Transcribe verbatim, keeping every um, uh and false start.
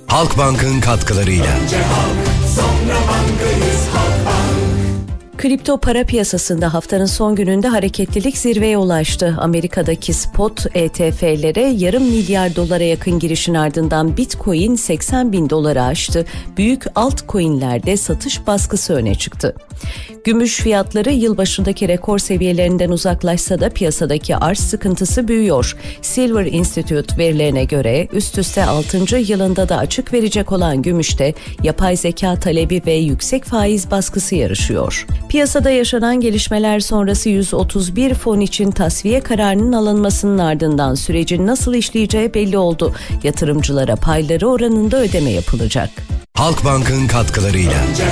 Halkbank'ın katkılarıyla. Önce halk, sonra bankayız, Halkbank. Kripto para piyasasında haftanın son gününde hareketlilik zirveye ulaştı. Amerika'daki spot E T F'lere yarım milyar dolara yakın girişin ardından Bitcoin seksen bin doları aştı. Büyük altcoin'lerde satış baskısı öne çıktı. Gümüş fiyatları yılbaşındaki rekor seviyelerinden uzaklaşsa da piyasadaki arz sıkıntısı büyüyor. Silver Institute verilerine göre üst üste altıncı yılında da açık verecek olan gümüşte yapay zeka talebi ve yüksek faiz baskısı yarışıyor. Piyasada yaşanan gelişmeler sonrası yüz otuz bir fon için tasfiye kararının alınmasının ardından sürecin nasıl işleyeceği belli oldu. Yatırımcılara payları oranında ödeme yapılacak. Halkbank'ın katkılarıyla.